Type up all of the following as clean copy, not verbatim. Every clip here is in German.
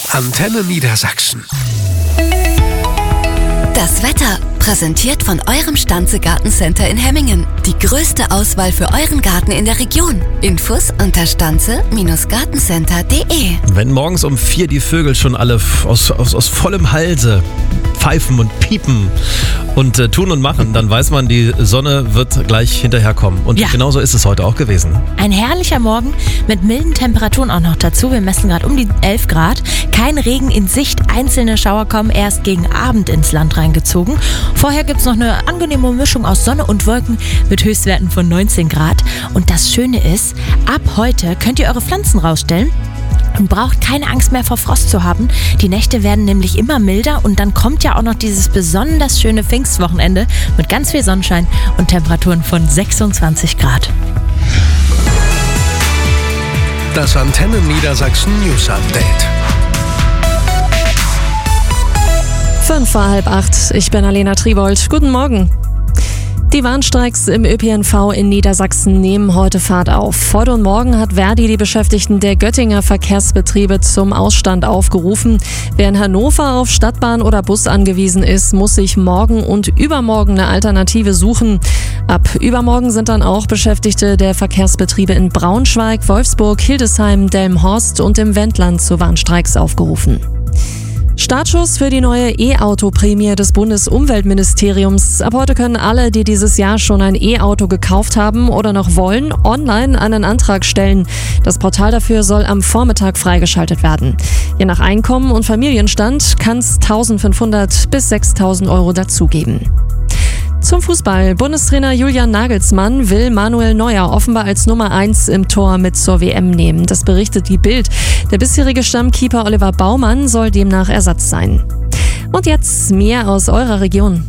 Antenne Niedersachsen. Das Wetter, präsentiert von eurem Stanze Gartencenter in Hemmingen. Die größte Auswahl für euren Garten in der Region. Infos unter stanze-gartencenter.de. Wenn morgens um 4 die Vögel schon alle aus vollem Halse pfeifen und piepen und tun und machen, dann weiß man, die Sonne wird gleich hinterherkommen. Und genauso ist es heute auch gewesen. Ein herrlicher Morgen mit milden Temperaturen auch noch dazu. Wir messen gerade um die 11 Grad. Kein Regen in Sicht. Einzelne Schauer kommen erst gegen Abend ins Land reingezogen. Vorher gibt es noch eine angenehme Mischung aus Sonne und Wolken mit Höchstwerten von 19 Grad. Und das Schöne ist, ab heute könnt ihr eure Pflanzen rausstellen und braucht keine Angst mehr vor Frost zu haben. Die Nächte werden nämlich immer milder und dann kommt ja auch noch dieses besonders schöne Pfingstwochenende mit ganz viel Sonnenschein und Temperaturen von 26 Grad. Das Antenne Niedersachsen News Update. 7:55. Ich bin Alena Tribold. Guten Morgen. Die Warnstreiks im ÖPNV in Niedersachsen nehmen heute Fahrt auf. Heute und morgen hat Verdi die Beschäftigten der Göttinger Verkehrsbetriebe zum Ausstand aufgerufen. Wer in Hannover auf Stadtbahn oder Bus angewiesen ist, muss sich morgen und übermorgen eine Alternative suchen. Ab übermorgen sind dann auch Beschäftigte der Verkehrsbetriebe in Braunschweig, Wolfsburg, Hildesheim, Delmenhorst und im Wendland zu Warnstreiks aufgerufen. Startschuss für die neue E-Auto-Prämie des Bundesumweltministeriums. Ab heute können alle, die dieses Jahr schon ein E-Auto gekauft haben oder noch wollen, online einen Antrag stellen. Das Portal dafür soll am Vormittag freigeschaltet werden. Je nach Einkommen und Familienstand kann es 1.500 bis 6.000 Euro dazugeben. Zum Fußball. Bundestrainer Julian Nagelsmann will Manuel Neuer offenbar als Nummer 1 im Tor mit zur WM nehmen. Das berichtet die Bild. Der bisherige Stammkeeper Oliver Baumann soll demnach Ersatz sein. Und jetzt mehr aus eurer Region.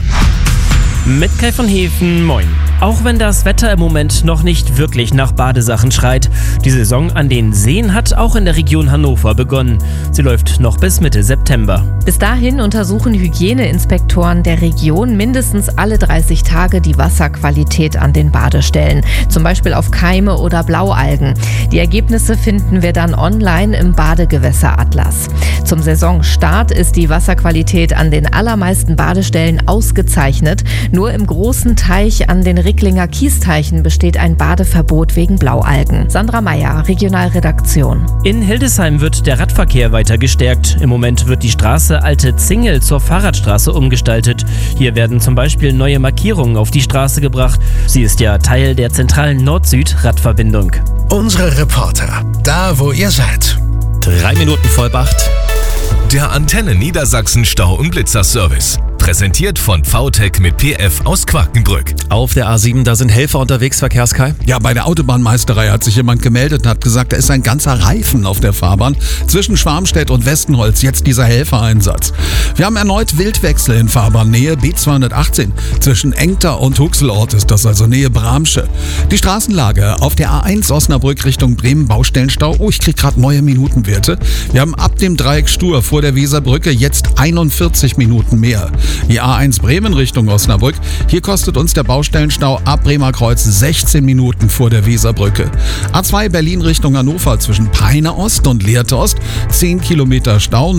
Mit Kai von Hefen, moin. Auch wenn das Wetter im Moment noch nicht wirklich nach Badesachen schreit, die Saison an den Seen hat auch in der Region Hannover begonnen. Sie läuft noch bis Mitte September. Bis dahin untersuchen Hygieneinspektoren der Region mindestens alle 30 Tage die Wasserqualität an den Badestellen, zum Beispiel auf Keime oder Blaualgen. Die Ergebnisse finden wir dann online im Badegewässeratlas. Zum Saisonstart ist die Wasserqualität an den allermeisten Badestellen ausgezeichnet. Nur im großen Teich an den Ricklinger Kiesteichen besteht ein Badeverbot wegen Blaualgen. Sandra Meyer, Regionalredaktion. In Hildesheim wird der Radverkehr weiter gestärkt. Im Moment wird die Straße Alte Zingel zur Fahrradstraße umgestaltet. Hier werden zum Beispiel neue Markierungen auf die Straße gebracht. Sie ist ja Teil der zentralen Nord-Süd-Radverbindung. Unsere Reporter, da wo ihr seid. 3 Minuten vor 8. Der Antenne Niedersachsen Stau- und Blitzerservice. Präsentiert von VTech mit PF aus Quakenbrück. Auf der A7, da sind Helfer unterwegs, Verkehrskai. Ja, bei der Autobahnmeisterei hat sich jemand gemeldet und hat gesagt, da ist ein ganzer Reifen auf der Fahrbahn zwischen Schwarmstedt und Westenholz. Jetzt dieser Helfereinsatz. Wir haben erneut Wildwechsel in Fahrbahnnähe B218. Zwischen Engter und Huxelort ist das, also Nähe Bramsche. Die Straßenlage auf der A1 Osnabrück Richtung Bremen, Baustellenstau. Oh, ich krieg gerade neue Minutenwerte. Wir haben ab dem Dreieck Stur vor der Weserbrücke jetzt 41 Minuten mehr. Die A1 Bremen Richtung Osnabrück. Hier kostet uns der Baustellenstau ab Bremer Kreuz 16 Minuten vor der Weserbrücke. A2 Berlin Richtung Hannover zwischen Peine Ost und Lehrte Ost 10 Kilometer Stau,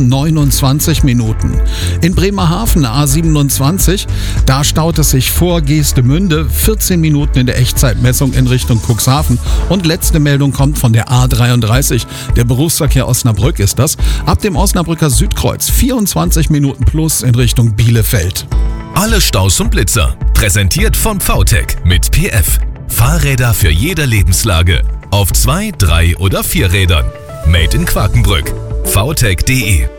29 Minuten. In Bremerhaven A27, da staut es sich vor Geestemünde 14 Minuten in der Echtzeitmessung in Richtung Cuxhaven. Und letzte Meldung kommt von der A33. Der Berufsverkehr Osnabrück ist das. Ab dem Osnabrücker Südkreuz 24 Minuten plus in Richtung Bielefeld. Alle Staus und Blitzer. Präsentiert von VTech mit PF. Fahrräder für jede Lebenslage. Auf 2, 3 oder 4 Rädern. Made in Quakenbrück. vtech.de